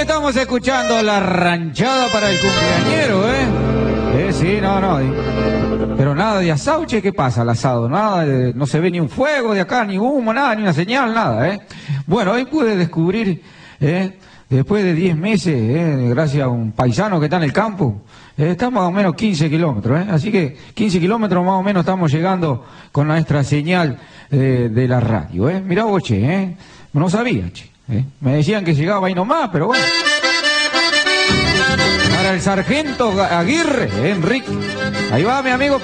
estamos escuchando la ranchada para el cumpleañero, sí, no. Pero nada de asado, che, ¿qué pasa al asado? Nada, no se ve ni un fuego de acá, ni humo, nada, ni una señal, nada, Bueno, hoy pude descubrir, después de 10 meses, gracias a un paisano que está en el campo, estamos a más o menos 15 kilómetros, Así que 15 kilómetros más o menos estamos llegando con nuestra señal de la radio, Mirá vos, che, no sabía, che, Me decían que llegaba ahí nomás, pero bueno. Para el sargento Aguirre, Enrique. Ahí va mi amigo.